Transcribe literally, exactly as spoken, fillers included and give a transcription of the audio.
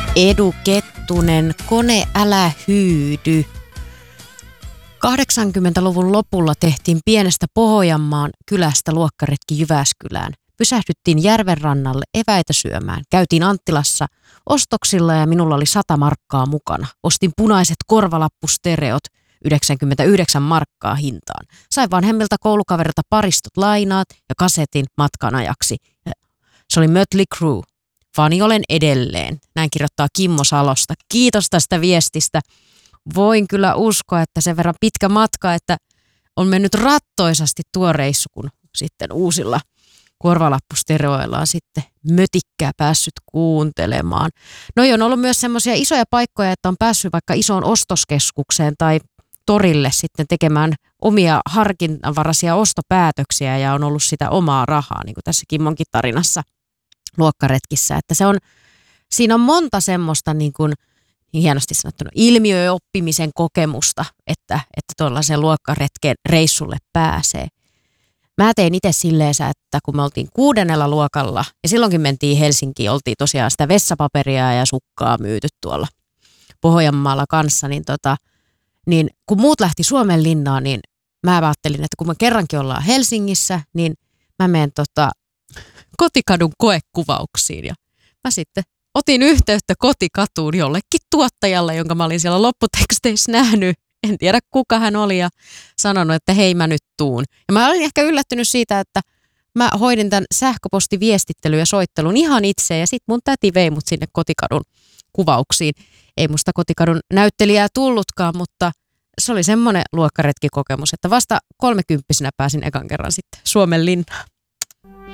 Edu Kettunen, Kone älä hyydy. kahdeksankymmentäluvun lopulla tehtiin pienestä Pohjanmaan kylästä luokkaretki Jyväskylään. Pysähdyttiin järven rannalle eväitä syömään. Käytiin Anttilassa ostoksilla ja minulla oli sata markkaa mukana. Ostin punaiset korvalappustereot, yhdeksänkymmentäyhdeksän markkaa hintaan. Sain vanhemmilta koulukaverilta paristot lainaat ja kasetin matkan ajaksi. Se oli Mötley Crüe. Fani olen edelleen. Näin kirjoittaa Kimmo Salosta. Kiitos tästä viestistä. Voin kyllä uskoa, että sen verran pitkä matka, että on mennyt rattoisasti tuo reissu, kun sitten uusilla korvalappustereoilla on sitten mötikkää päässyt kuuntelemaan. No on ollut myös semmoisia isoja paikkoja, että on päässyt vaikka isoon ostoskeskukseen tai torille sitten tekemään omia harkinnanvaraisia ostopäätöksiä ja on ollut sitä omaa rahaa, niin kuin tässä Kimmonkin tarinassa luokkaretkissä. Että se on, siinä on monta semmoista niin kuin hienosti sanottuna ilmiöoppimisen kokemusta, että, että tuollaisen luokkaretken reissulle pääsee. Mä tein itse silleen, että kun me oltiin kuudennella luokalla ja silloinkin mentiin Helsinkiin, oltiin tosiaan sitä vessapaperia ja sukkaa myyty tuolla Pohjanmaalla kanssa, niin, tota, niin kun muut lähti Suomen linnaan, niin mä ajattelin, että kun me kerrankin ollaan Helsingissä, niin mä menen tota, Kotikadun koekuvauksiin ja mä sitten otin yhteyttä Kotikatuun jollekin tuottajalle, jonka mä olin siellä lopputeksteissä nähnyt. En tiedä kuka hän oli ja sanonut, että hei mä nyt tuun. Ja mä olin ehkä yllättynyt siitä, että mä hoidin tämän sähköpostiviestittelyn ja soittelun ihan itse. Ja sit mun täti vei mut sinne Kotikadun kuvauksiin. Ei musta Kotikadun näyttelijää tullutkaan, mutta se oli semmoinen luokkaretkikokemus, että vasta kolmekymppisenä pääsin ekan kerran sitten Suomen linnaan.